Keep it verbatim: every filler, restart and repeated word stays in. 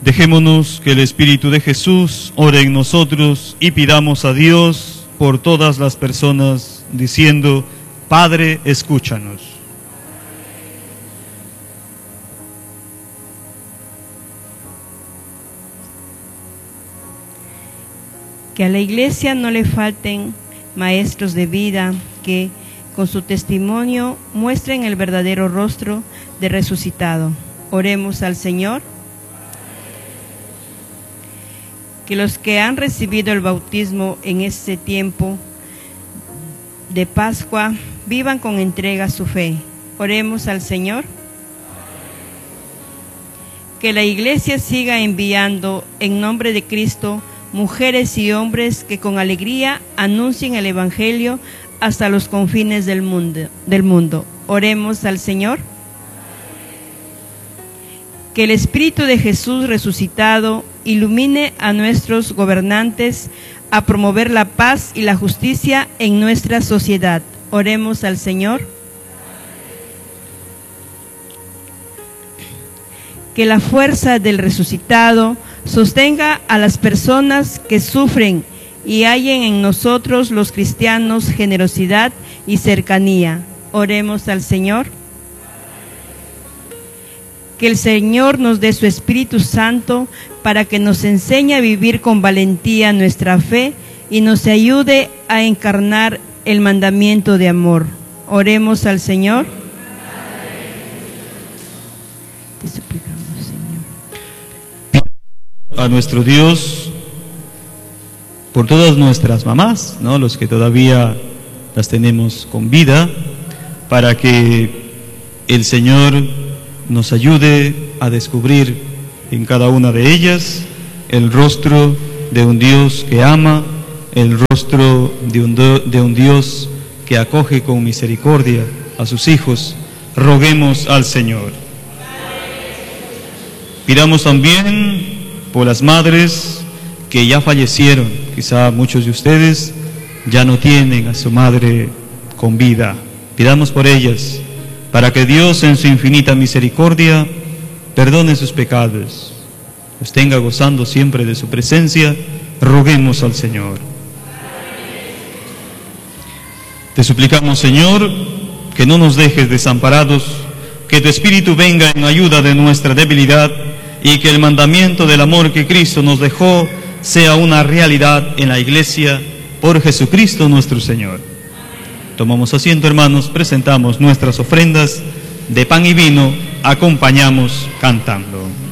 Dejémonos que el Espíritu de Jesús ore en nosotros y pidamos a Dios por todas las personas, diciendo: Padre, escúchanos. Que a la Iglesia no le falten maestros de vida que, con su testimonio, muestren el verdadero rostro del resucitado. Oremos al Señor. Que los que han recibido el bautismo en este tiempo de Pascua vivan con entrega su fe. Oremos al Señor. Que la Iglesia siga enviando en nombre de Cristo mujeres y hombres que con alegría anuncien el Evangelio hasta los confines del mundo, del mundo. Oremos al Señor. Que el Espíritu de Jesús resucitado ilumine a nuestros gobernantes a promover la paz y la justicia en nuestra sociedad. Oremos al Señor. Que la fuerza del resucitado sostenga a las personas que sufren y hallen en nosotros los cristianos generosidad y cercanía. Oremos al Señor. Que el Señor nos dé su Espíritu Santo para que nos enseñe a vivir con valentía nuestra fe y nos ayude a encarnar el mandamiento de amor. Oremos al Señor. Te suplicamos, Señor. A nuestro Dios por todas nuestras mamás, ¿no? Los que todavía las tenemos con vida, para que el Señor nos ayude a descubrir en cada una de ellas el rostro de un Dios que ama, el rostro de un, do, de un Dios que acoge con misericordia a sus hijos. Roguemos al Señor. Pidamos también por las madres que ya fallecieron. Quizá muchos de ustedes ya no tienen a su madre con vida. Pidamos por ellas, para que Dios en su infinita misericordia perdone sus pecados, los tenga gozando siempre de su presencia. Roguemos al Señor. Te suplicamos, Señor, que no nos dejes desamparados, que tu Espíritu venga en ayuda de nuestra debilidad y que el mandamiento del amor que Cristo nos dejó sea una realidad en la Iglesia, por Jesucristo nuestro Señor. Tomamos asiento, hermanos, presentamos nuestras ofrendas de pan y vino, acompañamos cantando.